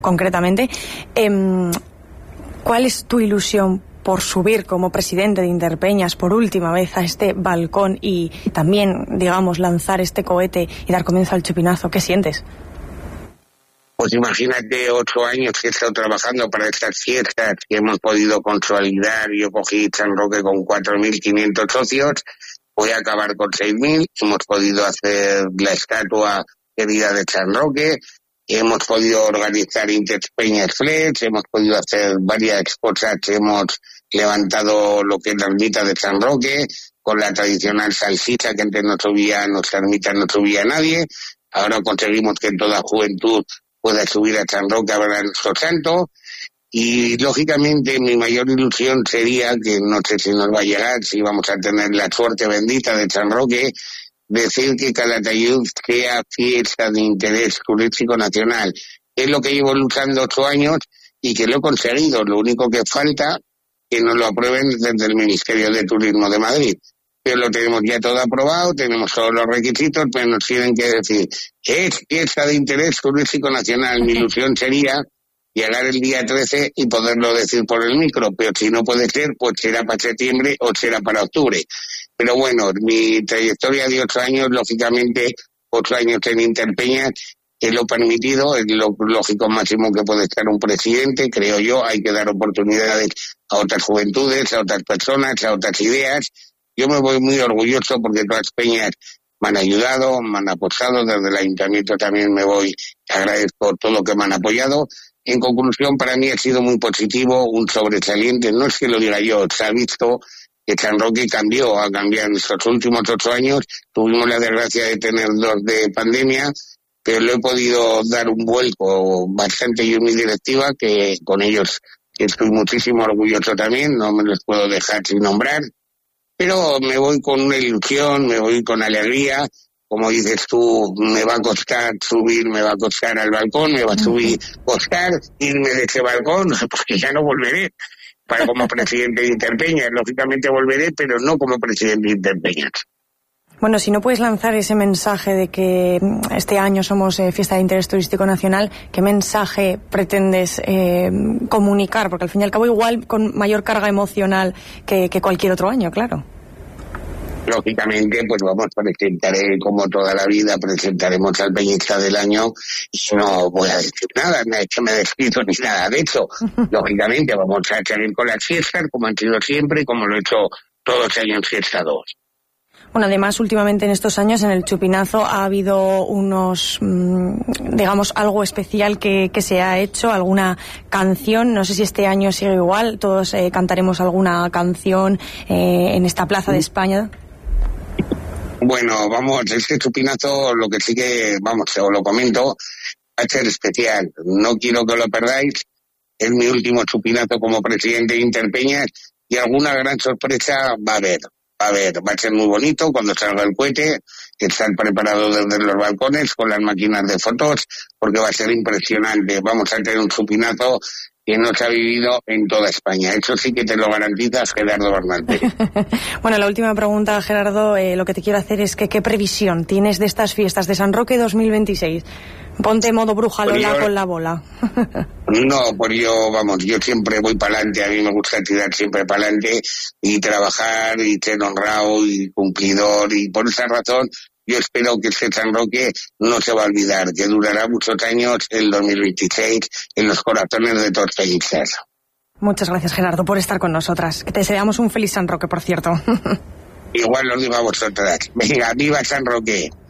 concretamente. ¿Cuál es tu ilusión por subir como presidente de Interpeñas por última vez a este balcón y también, digamos, lanzar este cohete y dar comienzo al chupinazo? ¿Qué sientes? Pues imagínate 8 años que he estado trabajando para estas fiestas que hemos podido consolidar. Yo cogí San Roque con 4.500 socios, voy a acabar con 6.000. Hemos podido hacer la estatua querida de San Roque, hemos podido organizar Interpeñas Flex, hemos podido hacer varias cosas, hemos levantado lo que es la ermita de San Roque, con la tradicional salsita que antes nuestra ermita no subía nadie. Ahora conseguimos que toda juventud pueda subir a San Roque a ver a nuestro santo. Y lógicamente mi mayor ilusión sería, que no sé si nos va a llegar, si vamos a tener la suerte bendita de San Roque, decir que Calatayud sea fiesta de interés turístico nacional. Es lo que llevo luchando 8 años y que lo he conseguido. Lo único que falta que nos lo aprueben desde el Ministerio de Turismo de Madrid. Pero lo tenemos ya todo aprobado, tenemos todos los requisitos, pero nos tienen que decir, es fiesta de interés turístico nacional. Mi ilusión sería llegar el día 13 y poderlo decir por el micro, pero si no puede ser, pues será para septiembre o será para octubre. Pero bueno, mi trayectoria de 8 años, lógicamente, 8 años en Interpeñas, es lo permitido, es lo lógico máximo que puede estar un presidente, creo yo. Hay que dar oportunidades a otras juventudes, a otras personas, a otras ideas. Yo me voy muy orgulloso porque todas las peñas me han ayudado, me han apoyado, desde el ayuntamiento también me voy, agradezco todo lo que me han apoyado. En conclusión, para mí ha sido muy positivo, un sobresaliente, no es que lo diga yo, se ha visto que San Roque ha cambiado en estos últimos 8 años, tuvimos la desgracia de tener 2 de pandemia, pero le he podido dar un vuelco bastante yo en mi directiva, que con ellos estoy muchísimo orgulloso también, no me los puedo dejar sin nombrar, pero me voy con una ilusión, me voy con alegría. Como dices tú, me va a costar subir, me va a costar al balcón, me va a costar irme de ese balcón, porque ya no volveré como presidente de Interpeñas. Lógicamente volveré, pero no como presidente de Interpeñas. Bueno, si no puedes lanzar ese mensaje de que este año somos fiesta de interés turístico nacional, ¿qué mensaje pretendes comunicar? Porque al fin y al cabo igual con mayor carga emocional que cualquier otro año, claro. Lógicamente, pues presentaré como toda la vida, presentaremos al Peñista del Año y no voy a decir nada, no es que me despido ni nada de eso. Lógicamente vamos a seguir con las fiestas como han sido siempre y como lo he hecho todos los años Fiesta 2. Bueno, además, últimamente en estos años en el Chupinazo ha habido unos, digamos, algo especial que se ha hecho, alguna canción. No sé si este año sigue igual, todos cantaremos alguna canción en esta Plaza de España. Bueno, este Chupinazo, lo que sí que, os lo comento, va a ser especial. No quiero que lo perdáis. Es mi último Chupinazo como presidente de Interpeñas y alguna gran sorpresa va a haber. Va a ser muy bonito cuando salga el cohete, que están preparados desde los balcones con las máquinas de fotos, porque va a ser impresionante. Vamos a tener un Chupinazo que no se ha vivido en toda España. Eso sí que te lo garantizas, Gerardo Bernal. Bueno, la última pregunta, Gerardo, lo que te quiero hacer es que ¿qué previsión tienes de estas fiestas de San Roque 2026? Ponte modo bruja Lola con la bola. No, pues yo siempre voy para adelante, a mí me gusta tirar siempre para adelante y trabajar y ser honrado y cumplidor, y por esa razón yo espero que este San Roque no se va a olvidar, que durará muchos años el 2026 en los corazones de todos felices. Muchas gracias, Gerardo, por estar con nosotras. Que te deseamos un feliz San Roque, por cierto. Igual lo digo a vosotras. Venga, viva San Roque.